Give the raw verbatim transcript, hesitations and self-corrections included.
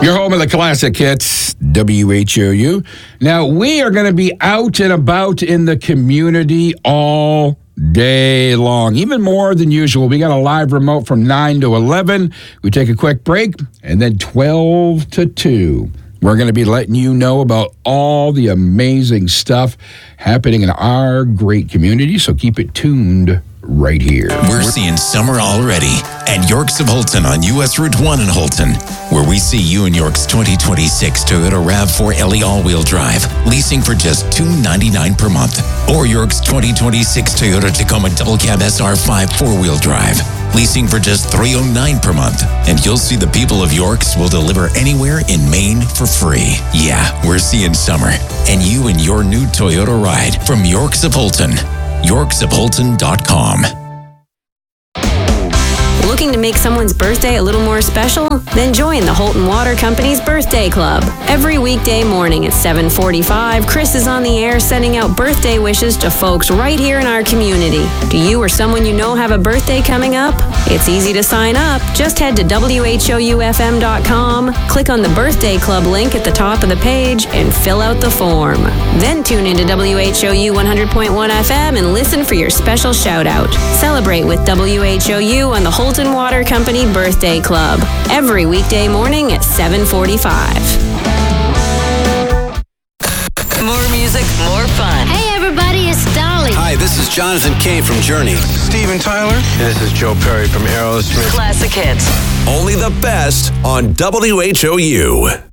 Your home of the classic hits, W H O U. Now, we are going to be out and about in the community all day long, even more than usual. We got a live remote from nine to eleven. We take a quick break, and then twelve to two. We're going to be letting you know about all the amazing stuff happening in our great community, so keep it tuned right here. We're seeing summer already at Yorks of Holton on U S Route one in Holton, where we see you in York's twenty twenty-six Toyota RAV four L E all-wheel drive, leasing for just two hundred ninety-nine dollars per month. Or York's twenty twenty-six Toyota Tacoma Double Cab S R five four-wheel drive, leasing for just three hundred nine dollars per month. And you'll see the people of Yorks will deliver anywhere in Maine for free. Yeah, we're seeing summer, and you and your new Toyota ride from Yorks of Holton. yorks of holton dot com. Looking to make someone's birthday a little more special? Then join the Holton Water Company's Birthday Club. Every weekday morning at seven forty-five, Chris is on the air sending out birthday wishes to folks right here in our community. Do you or someone you know have a birthday coming up? It's easy to sign up. Just head to W H O U F M dot com, click on the Birthday Club link at the top of the page, and fill out the form. Then tune into W H O U one hundred point one F M and listen for your special shout-out. Celebrate with W H O U on the Holton Water Company Birthday Club every weekday morning at seven forty-five. More music, more fun. Hey everybody, it's Dolly. Hi, this is Jonathan Cain from Journey. Steven Tyler. And this is Joe Perry from Aerosmith. Classic hits. Only the best on W H O U.